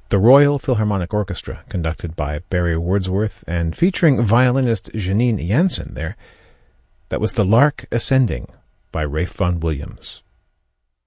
the Royal Philharmonic Orchestra, conducted by Barry Wordsworth and featuring violinist Janine Jansen there. That was The Lark Ascending by Ralph Vaughan Williams.